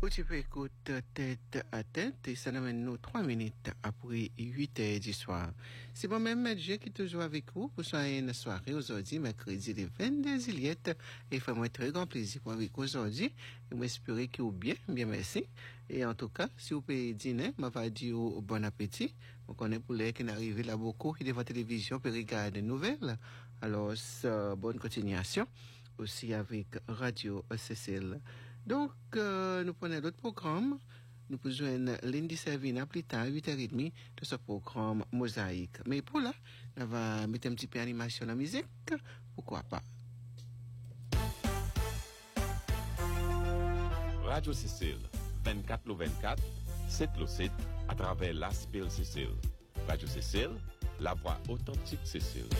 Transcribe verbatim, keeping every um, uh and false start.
Ou tu peux écouter tête à tête et ça nous mène nous trois minutes après huit heures du soir. C'est moi-même, Medjé, qui est toujours avec vous pour soigner une soirée aujourd'hui, mercredi le vingt-deux juillet. Et fait moi très grand plaisir pour avec aujourd'hui. Et moi espérer que vous bien, bien merci. Et en tout cas, si vous pouvez dîner, m'a va dire bon appétit. On connaît pour les qui n'arrivent là beaucoup, qui devant la télévision, peut regarder des nouvelles. Alors, bonne continuation. Aussi avec Radio C C L. Donc, euh, nous prenons d'autres programmes. Nous pouvons joindre Lindy Servina plus tard, huit heures trente de ce programme Mosaïque. Mais pour là, on va mettre un petit peu d'animation de musique. Pourquoi pas? Radio C C L, vingt-quatre le vingt-quatre, sept le sept, à travers l'Aspel C C L. Radio C C L, la voix authentique C C L.